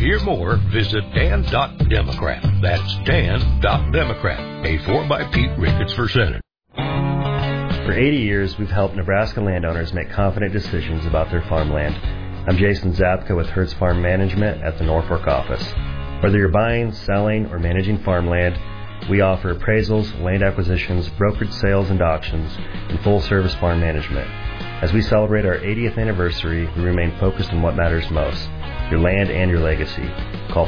hear more, visit Dan.Democrat. That's Dan.Democrat. Paid for by Pete Ricketts for Senate. For 80 years, we've helped Nebraska landowners make confident decisions about their farmland. I'm Jason Zapka with Hertz Farm Management at the Norfolk office. Whether you're buying, selling, or managing farmland, we offer appraisals, land acquisitions, brokered sales and auctions, and full-service farm management. As we celebrate our 80th anniversary, we remain focused on what matters most, your land and your legacy. Call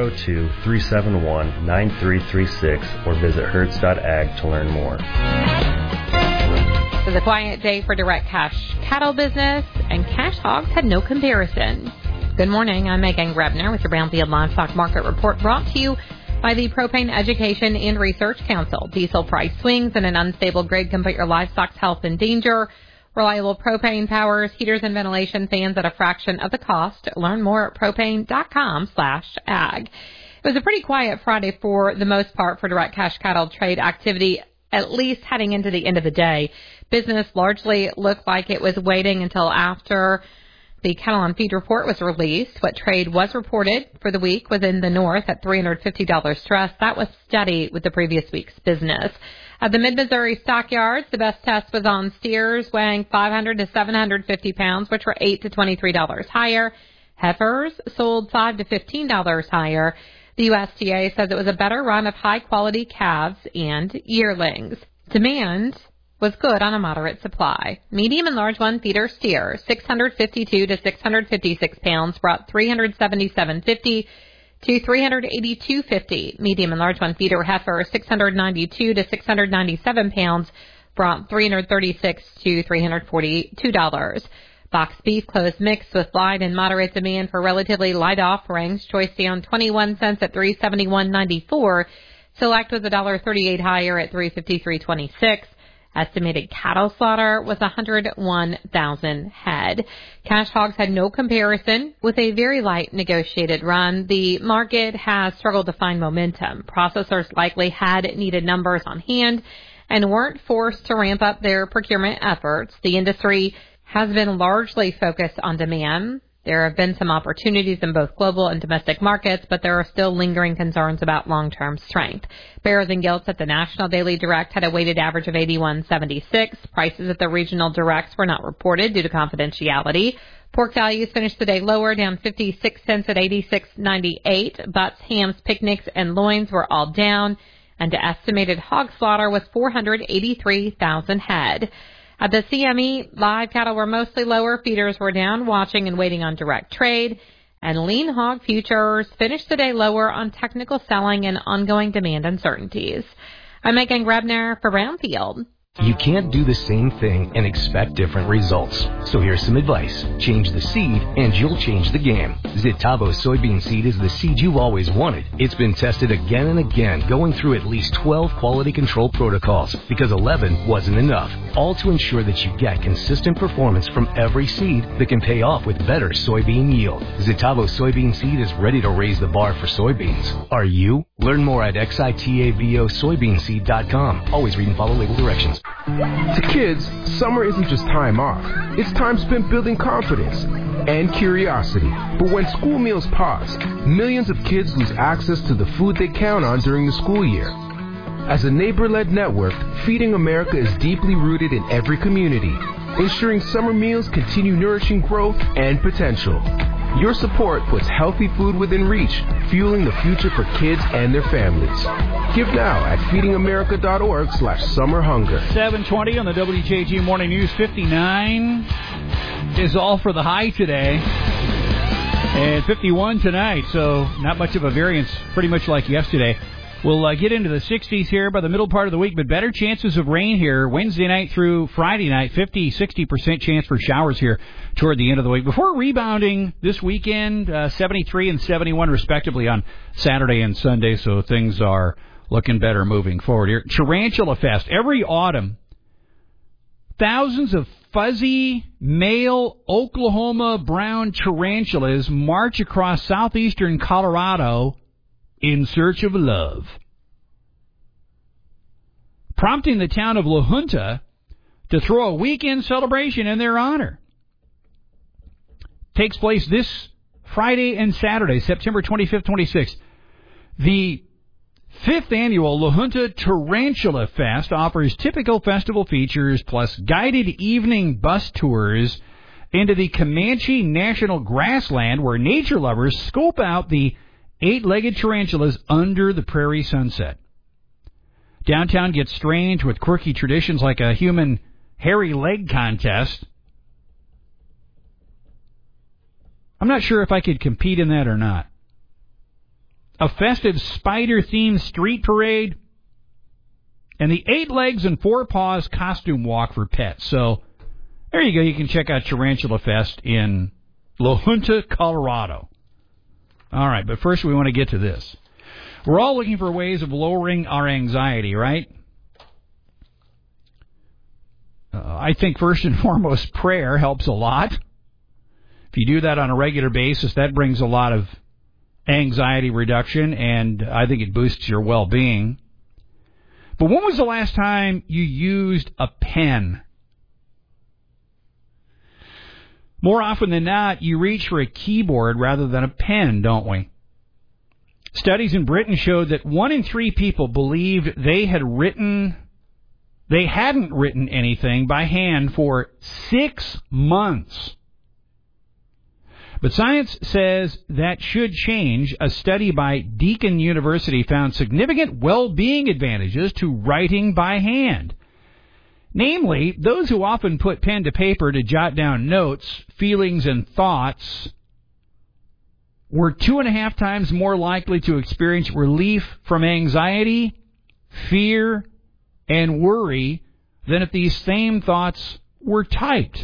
402-371-9336 or visit hertz.ag to learn more. It was a quiet day for direct cash cattle business, and cash hogs had no comparison. Good morning, I'm Megan Grebner with your Brownfield Livestock Market Report, brought to you by the Propane Education and Research Council. Diesel price swings and an unstable grid can put your livestock's health in danger. Reliable propane powers heaters and ventilation fans at a fraction of the cost. Learn more at propane.com/ag. It was a pretty quiet Friday for the most part for direct cash cattle trade activity, at least heading into the end of the day. Business largely looked like it was waiting until after the cattle on feed report was released. What trade was reported for the week was in the north at $350 stress. That was steady with the previous week's business. At the Mid-Missouri stockyards, the best test was on steers weighing 500 to 750 pounds, which were $8 to $23 higher. Heifers sold $5 to $15 higher. The USDA says it was a better run of high-quality calves and yearlings. Demand was good on a moderate supply. Medium and large one feeder steer, 652 to 656 pounds, brought $377.50 to $382.50. Medium and large one feeder heifer, 692 to 697 pounds, brought $336 to $342. Box beef closed mixed with light and moderate demand for relatively light offerings. Choice down 21 cents at $371.94. Select was $1.38 higher at $353.26. Estimated cattle slaughter was 101,000 head. Cash hogs had no comparison with a very light negotiated run. The market has struggled to find momentum. Processors likely had needed numbers on hand and weren't forced to ramp up their procurement efforts. The industry has been largely focused on demand. There have been some opportunities in both global and domestic markets, but there are still lingering concerns about long-term strength. Bears and gilts at the National Daily Direct had a weighted average of 81.76. Prices at the regional directs were not reported due to confidentiality. Pork values finished the day lower, down 56 cents at 86.98. Butts, hams, picnics, and loins were all down, and the estimated hog slaughter was 483,000 head. At the CME, live cattle were mostly lower. Feeders were down, watching and waiting on direct trade. And lean hog futures finished the day lower on technical selling and ongoing demand uncertainties. I'm Megan Grebner for Brownfield. You can't do the same thing and expect different results. So here's some advice. Change the seed and you'll change the game. Zitavo soybean seed is the seed you've always wanted. It's been tested again and again, going through at least 12 quality control protocols because 11 wasn't enough. All to ensure that you get consistent performance from every seed that can pay off with better soybean yield. Zitavo soybean seed is ready to raise the bar for soybeans. Are you? Learn more at xitavosoybeanseed.com. Always read and follow label directions. To kids, summer isn't just time off. It's time spent building confidence and curiosity. But when school meals pause, millions of kids lose access to the food they count on during the school year. As a neighbor-led network, Feeding America is deeply rooted in every community, ensuring summer meals continue nourishing growth and potential. Your support puts healthy food within reach, fueling the future for kids and their families. Give now at feedingamerica.org/summerhunger. 7:20 on the WJG Morning News. 59 is all for the high today. And 51 tonight, so not much of a variance, pretty much like yesterday. We'll get into the 60s here by the middle part of the week, but better chances of rain here Wednesday night through Friday night. 50-60% chance for showers here toward the end of the week. Before rebounding this weekend, 73 and 71 respectively on Saturday and Sunday, so things are looking better moving forward here. Tarantula Fest. Every autumn, thousands of fuzzy male Oklahoma brown tarantulas march across southeastern Colorado in search of love, prompting the town of La Junta to throw a weekend celebration in their honor. Takes place this Friday and Saturday, September 25th, 26th. The 5th annual La Junta Tarantula Fest offers typical festival features plus guided evening bus tours into the Comanche National Grassland, where nature lovers scope out the 8-legged tarantulas under the prairie sunset. Downtown gets strange with quirky traditions like a human hairy leg contest. I'm not sure if I could compete in that or not. A festive spider-themed street parade, and the 8 legs and 4 paws costume walk for pets. So there you go. You can check out Tarantula Fest in La Junta, Colorado. All right, but first we want to get to this. We're all looking for ways of lowering our anxiety, right? I think first and foremost, prayer helps a lot. If you do that on a regular basis, that brings a lot of anxiety reduction, and I think it boosts your well-being. But when was the last time you used a pen? More often than not, you reach for a keyboard rather than a pen, don't we? Studies in Britain showed that 1 in 3 people believed they hadn't written anything by hand for 6 months. But science says that should change. A study by Deakin University found significant well-being advantages to writing by hand. Namely, those who often put pen to paper to jot down notes, feelings, and thoughts were 2.5 times more likely to experience relief from anxiety, fear, and worry than if these same thoughts were typed.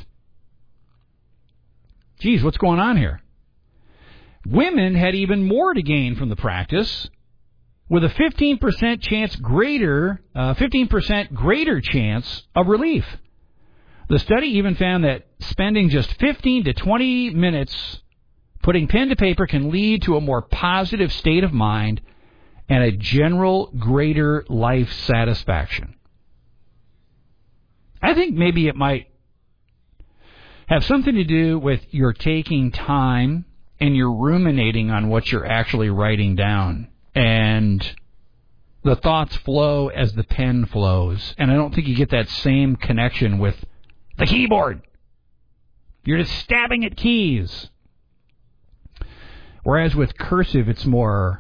Geez, what's going on here? Women had even more to gain from the practice, with a 15% greater chance of relief. The study even found that spending just 15 to 20 minutes putting pen to paper can lead to a more positive state of mind and a general greater life satisfaction. I think maybe it might have something to do with your taking time and you're ruminating on what you're actually writing down. And the thoughts flow as the pen flows. And I don't think you get that same connection with the keyboard. You're just stabbing at keys. Whereas with cursive, it's more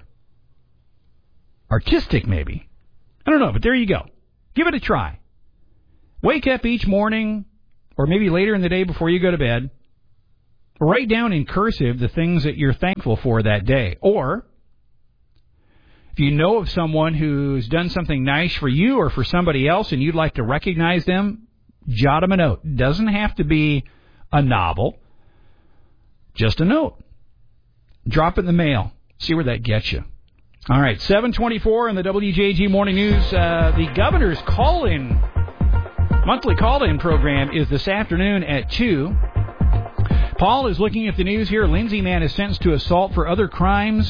artistic, maybe. I don't know, but there you go. Give it a try. Wake up each morning, or maybe later in the day before you go to bed, write down in cursive the things that you're thankful for that day. Or, if you know of someone who's done something nice for you or for somebody else and you'd like to recognize them, jot them a note. It doesn't have to be a novel, just a note. Drop it in the mail. See where that gets you. All right, 7:24 in the WJG Morning News. The governor's monthly call-in program is this afternoon at 2. Paul is looking at the news here. Lindsay man is sentenced to assault for other crimes.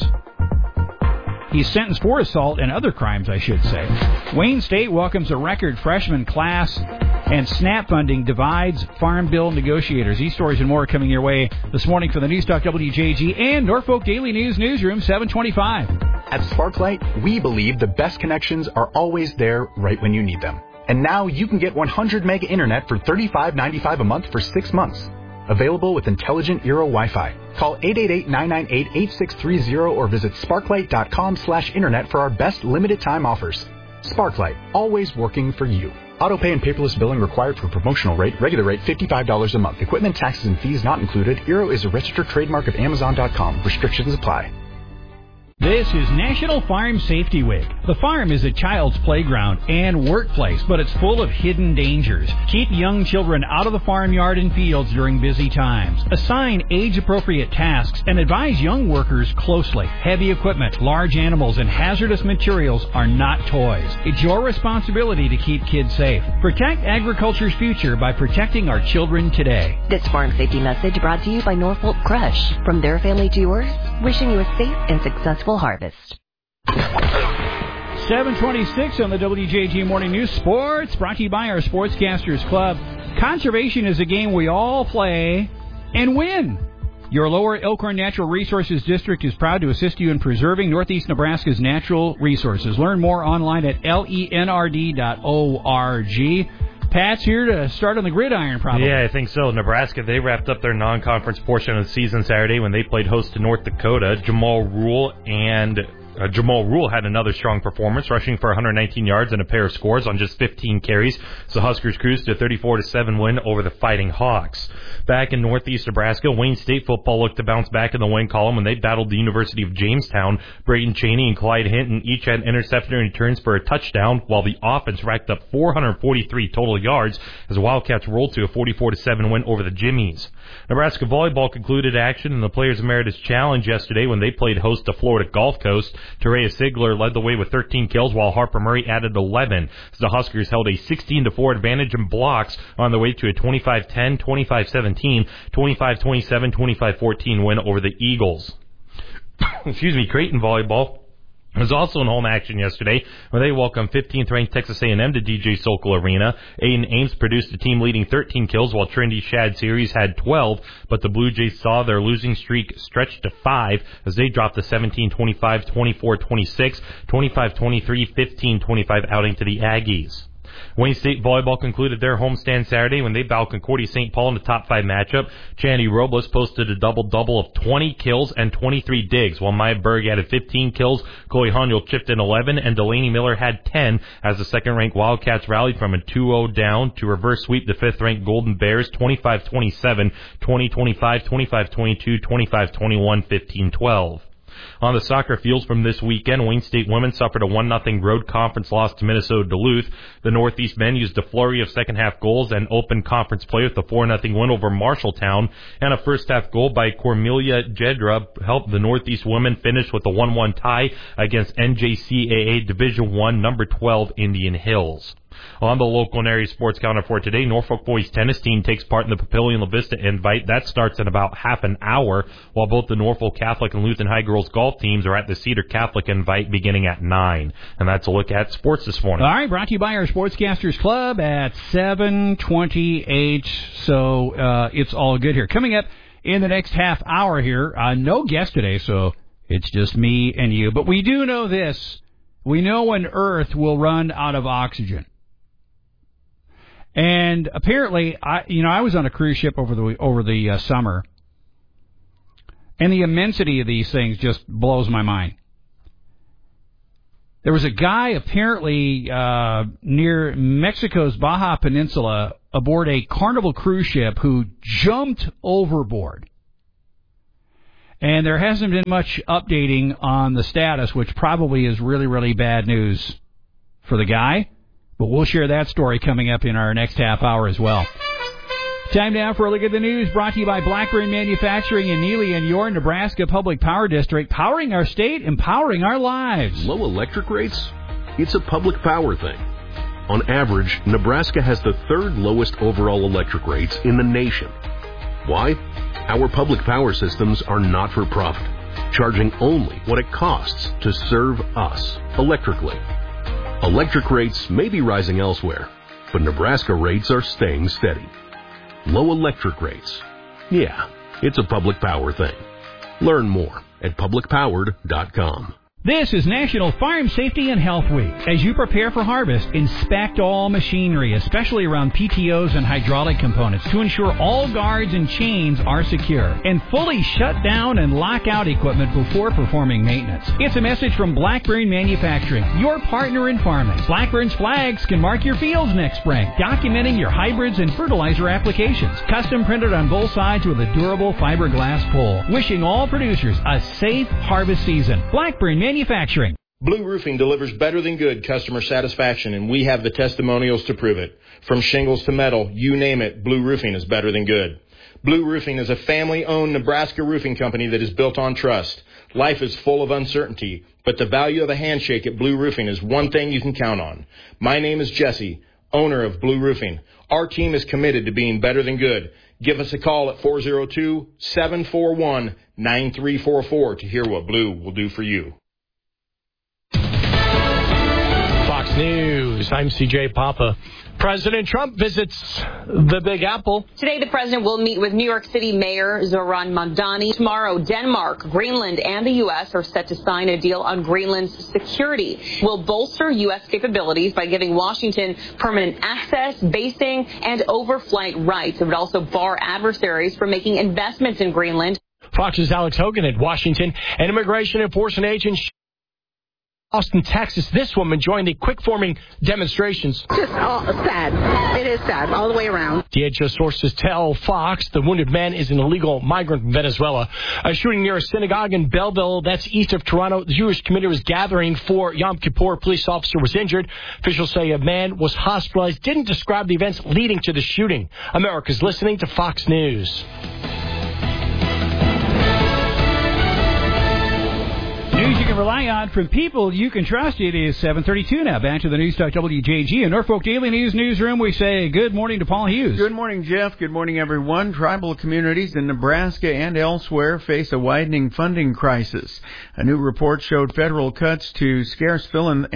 He's sentenced for assault and other crimes, I should say. Wayne State welcomes a record freshman class, and SNAP funding divides Farm Bill negotiators. These stories and more are coming your way this morning from the Newstalk WJG and Norfolk Daily News Newsroom, 725. At Sparklight, we believe the best connections are always there right when you need them. And now you can get 100 meg internet for $35.95 a month for 6 months. Available with Intelligent Eero Wi-Fi. Call 888-998-8630 or visit sparklight.com/internet for our best limited time offers. Sparklight, always working for you. Autopay and paperless billing required for promotional rate. Regular rate $55 a month. Equipment, taxes, and fees not included. Eero is a registered trademark of Amazon.com. Restrictions apply. This is National Farm Safety Week. The farm is a child's playground and workplace, but it's full of hidden dangers. Keep young children out of the farmyard and fields during busy times. Assign age-appropriate tasks and advise young workers closely. Heavy equipment, large animals, and hazardous materials are not toys. It's your responsibility to keep kids safe. Protect agriculture's future by protecting our children today. This farm safety message brought to you by Norfolk Crush. From their family to yours, wishing you a safe and successful harvest. 7:26 on the WJG Morning News Sports, brought to you by our Sportscasters Club. Conservation is a game we all play and win. Your Lower Elkhorn Natural Resources District is proud to assist you in preserving Northeast Nebraska's natural resources. Learn more online at lenrd.org. Pat's here to start on the gridiron, probably. Yeah, I think so. Nebraska, they wrapped up their non-conference portion of the season Saturday when they played host to North Dakota. Jamal Rule had another strong performance, rushing for 119 yards and a pair of scores on just 15 carries. So Huskers cruised to a 34-7 win over the Fighting Hawks. Back in Northeast Nebraska, Wayne State football looked to bounce back in the win column when they battled the University of Jamestown. Brayden Cheney and Clyde Hinton each had interception returns for a touchdown, while the offense racked up 443 total yards as the Wildcats rolled to a 44-7 win over the Jimmies. Nebraska volleyball concluded action in the Players Emeritus Challenge yesterday when they played host to Florida Gulf Coast. Terea Sigler led the way with 13 kills, while Harper Murray added 11. As the Huskers held a 16-4 advantage in blocks on the way to a 25-10, 25-17, 25-27, 25-14 win over the Eagles. Creighton volleyball was also in home action yesterday when they welcomed 15th-ranked Texas A&M to DJ Sokol Arena. Aiden Ames produced a team-leading 13 kills, while Trinity Shad Series had 12, but the Blue Jays saw their losing streak stretch to 5 as they dropped the 17-25, 24-26, 25-23, 15-25 outing to the Aggies. Wayne State volleyball concluded their homestand Saturday when they battled Concordia St. Paul in the top 5 matchup. Chandy Robles posted a double-double of 20 kills and 23 digs, while Maya Berg added 15 kills, Chloe Haniel chipped in 11, and Delaney Miller had 10 as the second-ranked Wildcats rallied from a 2-0 down to reverse sweep the 5th-ranked Golden Bears 25-27, 20-25, 25-22, 25-21, 15-12. On the soccer fields from this weekend, Wayne State women suffered a 1-0 road conference loss to Minnesota Duluth. The Northeast men used a flurry of second-half goals and open conference play with a 4-0 win over Marshalltown, and a first-half goal by Cormelia Jedra helped the Northeast women finish with a 1-1 tie against NJCAA Division I number 12 Indian Hills. On the local and area sports calendar for today, Norfolk boys tennis team takes part in the Papillion La Vista Invite. That starts in about half an hour, while both the Norfolk Catholic and Lutheran High girls golf teams are at the Cedar Catholic Invite beginning at 9. And that's a look at sports this morning. All right, brought to you by our Sportscasters Club at 7:28. So it's all good here. Coming up in the next half hour here, no guest today, so it's just me and you. But we do know this. We know when Earth will run out of oxygen. And apparently, I was on a cruise ship over the summer, and the immensity of these things just blows my mind. There was a guy apparently near Mexico's Baja Peninsula aboard a Carnival cruise ship who jumped overboard. And there hasn't been much updating on the status, which probably is really, really bad news for the guy. But we'll share that story coming up in our next half hour as well. Time now for a look at the news, brought to you by Blackburn Manufacturing in Neely and your Nebraska Public Power District, powering our state, empowering our lives. Low electric rates? It's a public power thing. On average, Nebraska has the 3rd lowest overall electric rates in the nation. Why? Our public power systems are not for profit, charging only what it costs to serve us electrically. Electric rates may be rising elsewhere, but Nebraska rates are staying steady. Low electric rates. Yeah, it's a public power thing. Learn more at publicpowered.com. This is National Farm Safety and Health Week. As you prepare for harvest, inspect all machinery, especially around PTOs and hydraulic components, to ensure all guards and chains are secure, and fully shut down and lock out equipment before performing maintenance. It's a message from Blackburn Manufacturing, your partner in farming. Blackburn's flags can mark your fields next spring, documenting your hybrids and fertilizer applications. Custom printed on both sides with a durable fiberglass pole. Wishing all producers a safe harvest season. Blackburn Manufacturing. Blue Roofing delivers better than good customer satisfaction, and we have the testimonials to prove it. From shingles to metal, you name it, Blue Roofing is better than good. Blue Roofing is a family-owned Nebraska roofing company that is built on trust. Life is full of uncertainty, but the value of a handshake at Blue Roofing is one thing you can count on. My name is Jesse, owner of Blue Roofing. Our team is committed to being better than good. Give us a call at 402-741-9344 to hear what Blue will do for you. Fox News. I'm CJ Papa. President Trump visits the Big Apple. Today, the president will meet with New York City Mayor Zoran Mamdani. Tomorrow, Denmark, Greenland, and the U.S. are set to sign a deal on Greenland's security. Will bolster U.S. capabilities by giving Washington permanent access, basing, and overflight rights. It would also bar adversaries from making investments in Greenland. Fox's Alex Hogan at Washington. An immigration enforcement agent Austin, Texas. This woman joined the quick-forming demonstrations. Just sad. It is sad all the way around. DHS sources tell Fox the wounded man is an illegal migrant from Venezuela. A shooting near a synagogue in Belleville, that's east of Toronto. The Jewish community was gathering for Yom Kippur. A police officer was injured. Officials say a man was hospitalized. Didn't describe the events leading to the shooting. America's listening to Fox News. News you can rely on from people you can trust. It is 7:32 now. Back to the News Talk WJG and Norfolk Daily News newsroom. We say good morning to Paul Hughes. Good morning, Jeff. Good morning, everyone. Tribal communities in Nebraska and elsewhere face a widening funding crisis. A new report showed federal cuts to scarce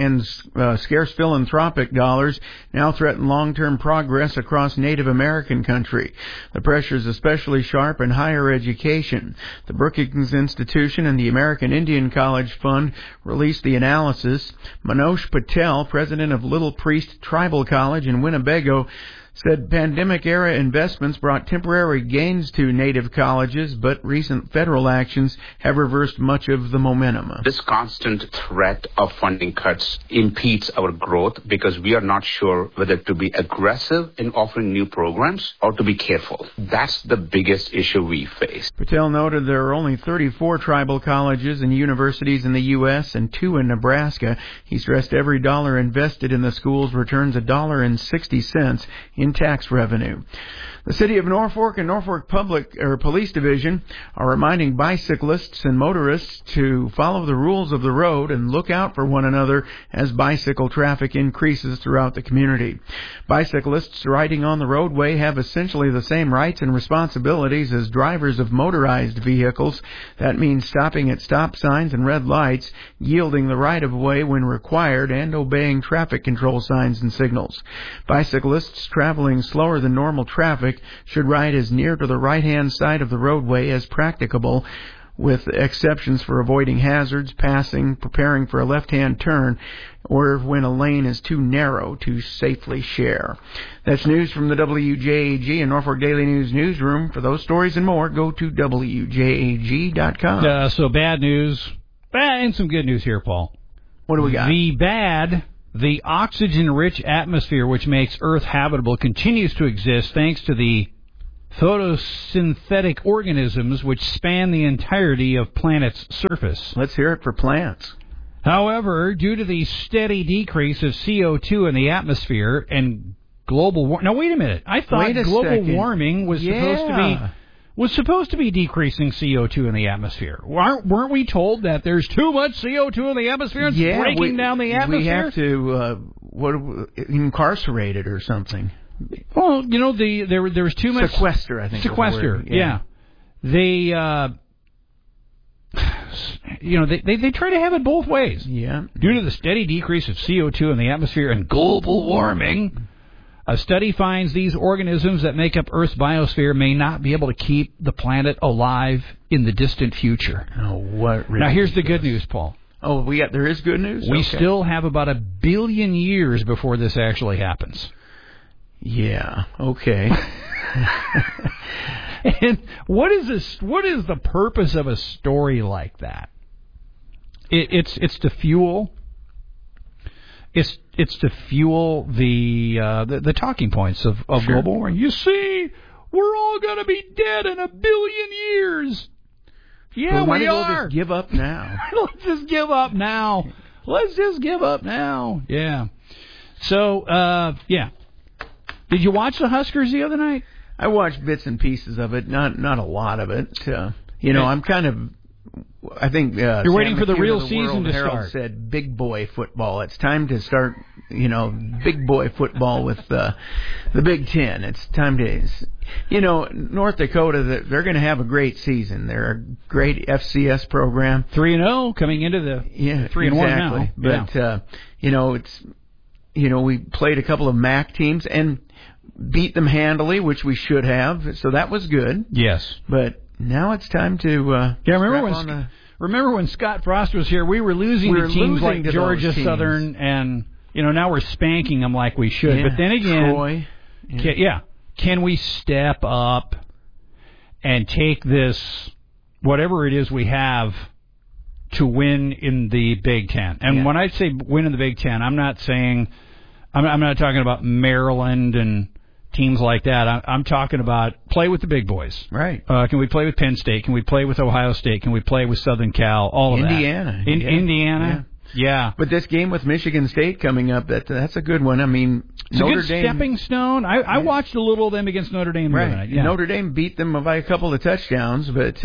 philanthropic dollars now threaten long-term progress across Native American country. The pressure is especially sharp in higher education. The Brookings Institution and the American Indian College Fund released the analysis. Manoj Patel, president of Little Priest Tribal College in Winnebago, said pandemic-era investments brought temporary gains to Native colleges, but recent federal actions have reversed much of the momentum. This constant threat of funding cuts impedes our growth because we are not sure whether to be aggressive in offering new programs or to be careful. That's the biggest issue we face. Patel noted there are only 34 tribal colleges and universities in the U.S. and 2 in Nebraska. He stressed every dollar invested in the schools returns $1.60 in tax revenue. The City of Norfolk and Norfolk Police Division are reminding bicyclists and motorists to follow the rules of the road and look out for one another as bicycle traffic increases throughout the community. Bicyclists riding on the roadway have essentially the same rights and responsibilities as drivers of motorized vehicles. That means stopping at stop signs and red lights, yielding the right-of-way when required, and obeying traffic control signs and signals. Bicyclists traveling slower than normal traffic should ride as near to the right-hand side of the roadway as practicable, with exceptions for avoiding hazards, passing, preparing for a left-hand turn, or when a lane is too narrow to safely share. That's news from the WJAG and Norfolk Daily News newsroom. For those stories and more, go to WJAG.com. So bad news, and some good news here, Paul. What do we got? The oxygen-rich atmosphere which makes Earth habitable continues to exist thanks to the photosynthetic organisms which span the entirety of planet's surface. Let's hear it for plants. However, due to the steady decrease of CO2 in the atmosphere and global warming... Now, wait a minute. I thought global warming was supposed to be decreasing CO2 in the atmospre. Weren't we told that there's too much CO2 in the atmosphere? It's breaking down the atmosphere? We have to incarcerate it or something. Well, you know, there was too much... Sequester, I think. Sequester, yeah. They try to have it both ways. Yeah. Due to the steady decrease of CO2 in the atmosphere and global warming... A study finds these organisms that make up Earth's biosphere may not be able to keep the planet alive in the distant future. Oh, what? Now, here's the good news, Paul. Oh, there is good news? We still have about 1 billion years before this actually happens. Yeah, okay. And what is the purpose of a story like that? It's to fuel... It's to fuel the talking points of global warming. You see, we're all going to be dead in 1 billion years. Yeah, we are. Just give up now. Let's just give up now. Yeah. So, yeah. Did you watch the Huskers the other night? I watched bits and pieces of it, not a lot of it. I'm kind of... I think you're waiting for the real season to Herald start. Said big boy football. It's time to start, big boy football with the Big Ten. It's time to, North Dakota. They're going to have a great season. They're a great FCS program. 3-0 coming into the 3-1 now. But yeah. we played a couple of MAC teams and beat them handily, which we should have. So that was good. Yes. But now it's time to remember when Scott Frost was here, we were losing to teams like Georgia Southern, and now we're spanking them like we should. Yeah, but then again, Troy. Can we step up and take this, whatever it is we have, to win in the Big Ten? And when I say win in the Big Ten, I'm not saying I'm not talking about Maryland and teams like that. I'm talking about play with the big boys. Right. Can we play with Penn State? Can we play with Ohio State? Can we play with Southern Cal? All of Indiana. that. Indiana. Yeah. But this game with Michigan State coming up, that's a good one. I mean, it's Notre a good Dame, stepping stone. I watched a little of them against Notre Dame. Right. Yeah. Notre Dame beat them by a couple of touchdowns, but,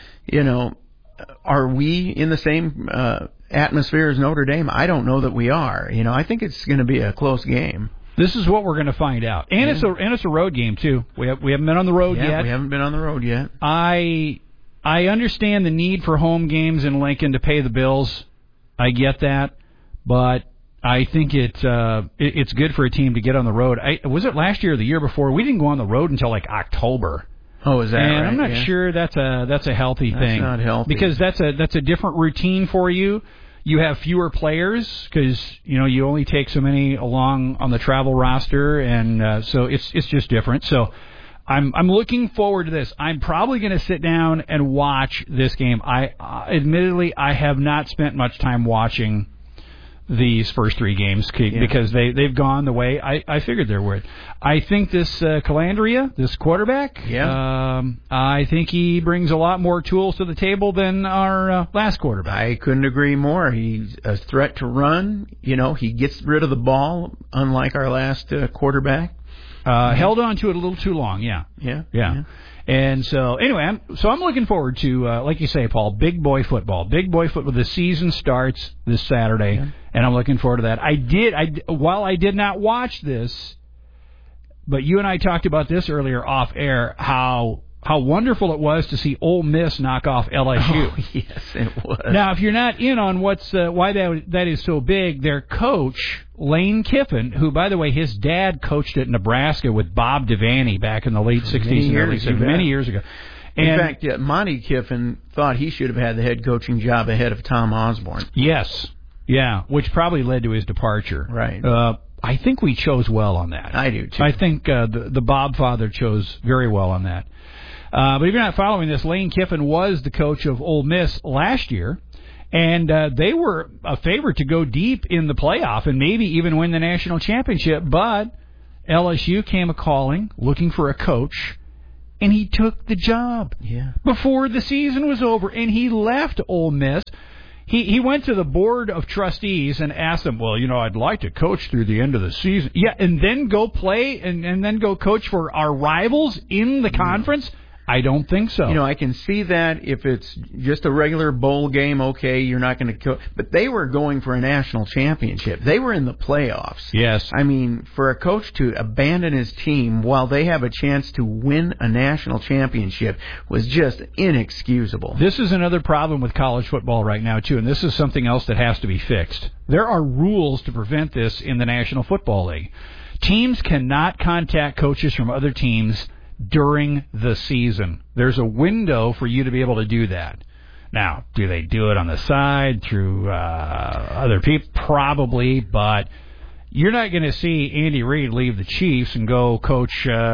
are we in the same atmosphere as Notre Dame? I don't know that we are. I think it's going to be a close game. This is what we're going to find out, and it's a road game too. We haven't been on the road yet. We haven't been on the road yet. I understand the need for home games in Lincoln to pay the bills. I get that, but I think it's good for a team to get on the road. Was it last year or the year before? We didn't go on the road until like October. Oh, is that right? And I'm not sure that's a healthy thing. That's not healthy. Because that's a different routine for you. You have fewer players because you only take so many along on the travel roster, and so it's just different. So I'm looking forward to this. I'm probably going to sit down and watch this game. Admittedly I have not spent much time watching these first three games because they've gone the way I figured they would. I think this Calandria, this quarterback, I think he brings a lot more tools to the table than our last quarterback. I couldn't agree more. He's a threat to run. He gets rid of the ball, unlike our last quarterback. Held on to it a little too long, yeah. And so, anyway, I'm looking forward to, like you say, Paul, big boy football. Big boy football. The season starts this Saturday, and I'm looking forward to that. While I did not watch this, but you and I talked about this earlier off air, how wonderful it was to see Ole Miss knock off LSU. Oh, yes, it was. Now, if you're not in on why that is so big, their coach, Lane Kiffin, who, by the way, his dad coached at Nebraska with Bob Devaney back in the late 60s and early 70s, many years ago. In fact, Monty Kiffin thought he should have had the head coaching job ahead of Tom Osborne. Yes. Yeah, which probably led to his departure. Right. I think we chose well on that. I do, too. I think the Bob father chose very well on that. But if you're not following this, Lane Kiffin was the coach of Ole Miss last year, and they were a favorite to go deep in the playoff and maybe even win the national championship. But LSU came a-calling, looking for a coach, and he took the job before the season was over, and he left Ole Miss. He went to the board of trustees and asked them, well, I'd like to coach through the end of the season. Yeah, and then go play and then go coach for our rivals in the conference? I don't think so. I can see that if it's just a regular bowl game, okay, you're not going to but they were going for a national championship. They were in the playoffs. Yes. I mean, for a coach to abandon his team while they have a chance to win a national championship was just inexcusable. This is another problem with college football right now, too, and this is something else that has to be fixed. There are rules to prevent this in the National Football League. Teams cannot contact coaches from other teams during the season. There's a window for you to be able to do that. Now, do they do it on the side through other people? Probably, but you're not going to see Andy Reid leave the Chiefs and go coach,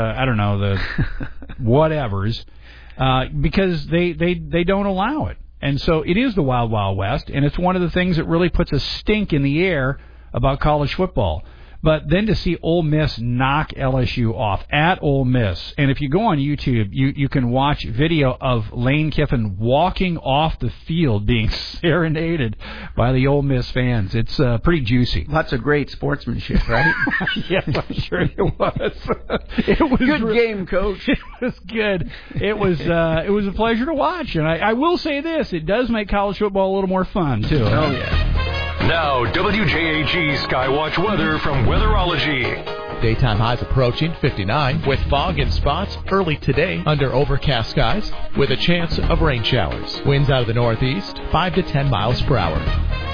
the whatevers, because they don't allow it. And so it is the Wild Wild West, and it's one of the things that really puts a stink in the air about college football. But then to see Ole Miss knock LSU off at Ole Miss, and if you go on YouTube, you can watch video of Lane Kiffin walking off the field being serenaded by the Ole Miss fans. It's pretty juicy. Lots of great sportsmanship, right? Yes, I'm sure it was. It was good game, Coach. It was good. It was a pleasure to watch, and I will say this: it does make college football a little more fun too. Oh yeah. Now, WJAG Skywatch weather from Weatherology. Daytime highs approaching 59 with fog and spots early today under overcast skies with a chance of rain showers. Winds out of the northeast 5 to 10 miles per hour.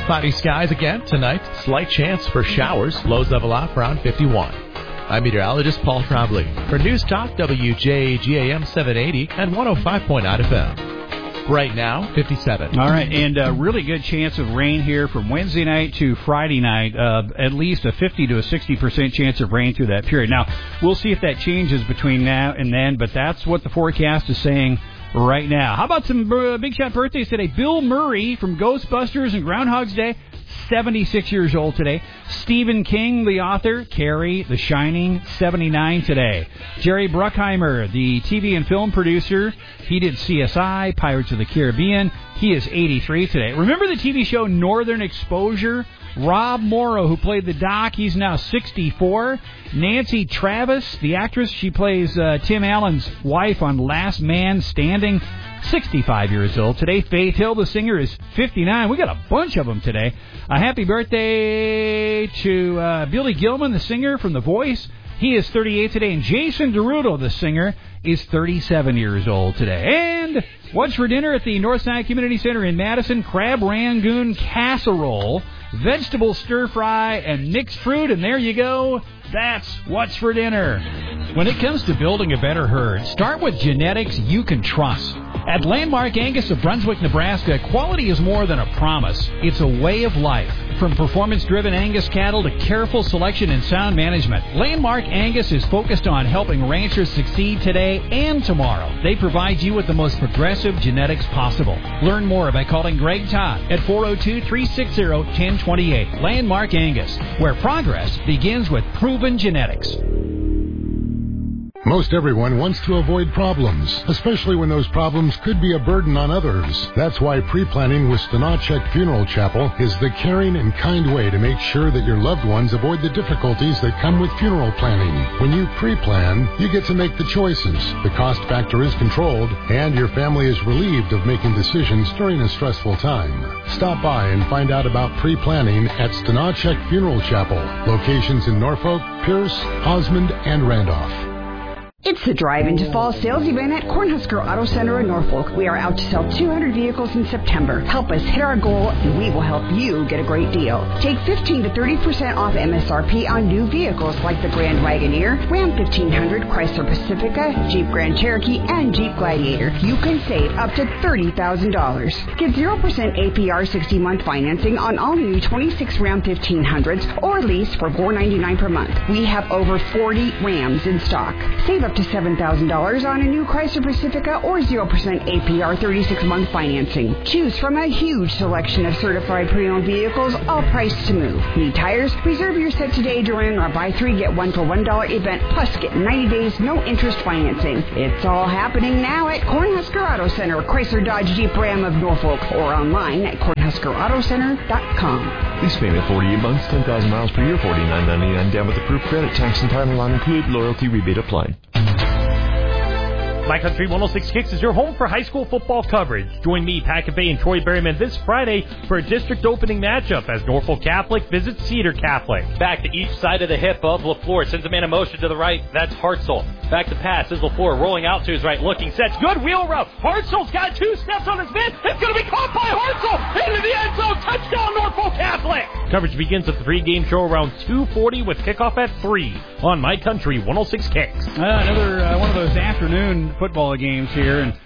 Cloudy skies again tonight. Slight chance for showers. Lows level off around 51. I'm meteorologist Paul Trombley for News Talk WJGAM 780 and 105.9 FM. Right now, 57. All right, and a really good chance of rain here from Wednesday night to Friday night. At least a 50 to a 60% chance of rain through that period. Now, we'll see if that changes between now and then, but that's what the forecast is saying right now. How about some big shot birthdays today? Bill Murray from Ghostbusters and Groundhog's Day, 76 years old today. Stephen King, the author, Carrie, The Shining, 79 today. Jerry Bruckheimer, the TV and film producer, he did CSI, Pirates of the Caribbean. He is 83 today. Remember the TV show Northern Exposure? Rob Morrow, who played the Doc, he's now 64. Nancy Travis, the actress, she plays Tim Allen's wife on Last Man Standing, 65 years old today. Faith Hill, the singer, is 59. We got a bunch of them today. A happy birthday to Billy Gilman, the singer from The Voice. He is 38 today. And Jason Derulo, the singer, is 37 years old today. And what's for dinner at the Northside Community Center in Madison? Crab Rangoon casserole, vegetable stir-fry, and mixed fruit. And there you go. That's what's for dinner. When it comes to building a better herd, start with genetics you can trust. At Landmark Angus of Brunswick, Nebraska, quality is more than a promise. It's a way of life. From performance-driven Angus cattle to careful selection and sound management, Landmark Angus is focused on helping ranchers succeed today and tomorrow. They provide you with the most progressive genetics possible. Learn more by calling Greg Todd at 402-360-1028. Landmark Angus, where progress begins with proven genetics. Most everyone wants to avoid problems, especially when those problems could be a burden on others. That's why pre-planning with Stanachek Funeral Chapel is the caring and kind way to make sure that your loved ones avoid the difficulties that come with funeral planning. When you pre-plan, you get to make the choices. The cost factor is controlled, and your family is relieved of making decisions during a stressful time. Stop by and find out about pre-planning at Stanachek Funeral Chapel. Locations in Norfolk, Pierce, Osmond, and Randolph. It's the Drive into Fall sales event at Cornhusker Auto Center in Norfolk. We are out to sell 200 vehicles in September. Help us hit our goal, and we will help you get a great deal. Take 15 to 30% off MSRP on new vehicles like the Grand Wagoneer, Ram 1500, Chrysler Pacifica, Jeep Grand Cherokee, and Jeep Gladiator. You can save up to $30,000. Get 0% APR 60-month financing on all new 26 Ram 1500s or lease for $499 per month. We have over 40 Rams in stock. Save up to $7,000 on a new Chrysler Pacifica or 0% APR 36-month financing. Choose from a huge selection of certified pre-owned vehicles, all priced to move. Need tires? Reserve your set today during our buy 3 get 1 for $1 event, plus get 90 days no interest financing. It's all happening now at Cornhusker Auto Center, Chrysler Dodge Jeep Ram of Norfolk, or online at cornhuskerautocenter.com. Lease payment 48 months, 10,000 miles per year, $49.99 down with approved credit, tax and title not included, loyalty rebate applied. My Country 106 Kicks is your home for high school football coverage. Join me, Pat Cafe, and Troy Berryman this Friday for a district opening matchup as Norfolk Catholic visits Cedar Catholic. Back to each side of the hip of LaFleur. Sends a man in motion to the right. That's Hartzell. Back to pass is LaFleur rolling out to his right. Looking, sets. Good wheel route. Hartzell's got 2 steps on his man. It's going to be caught by Hartzell. Into the end zone. Touchdown, Norfolk Catholic. Coverage begins at the pregame show around 2:40 with kickoff at 3 on My Country 106 Kicks. Another one of those afternoon football games here, and